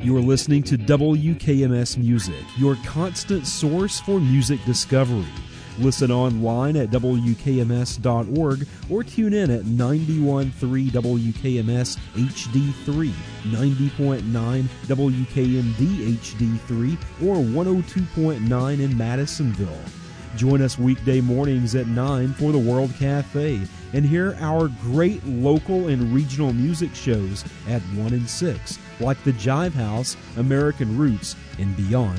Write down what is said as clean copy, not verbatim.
You are listening to WKMS Music, your constant source for music discovery. Listen online at WKMS.org or tune in at 91.3 WKMS HD3, 90.9 WKMD HD3, or 102.9 in Madisonville. Join us weekday mornings at 9 for the World Cafe and hear our great local and regional music shows at 1 and 6, like the Jive House, American Roots, and beyond